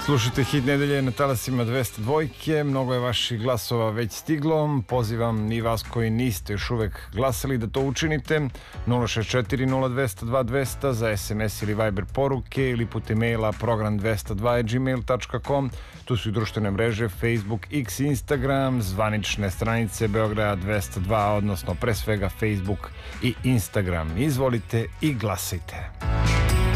Slušajte Hit nedelje na talasima 202. Mnogo je vaših glasova već stiglo. Pozivam ni vas koji niste još uvek glasali da to učinite. 064 0202 200 za SMS ili Viber poruke ili putem maila program202@gmail.com. Tu su i društvene mreže Facebook, X, Instagram, zvanične stranice Beograda 202, odnosno pre svega Facebook i Instagram. Izvolite i glasajte.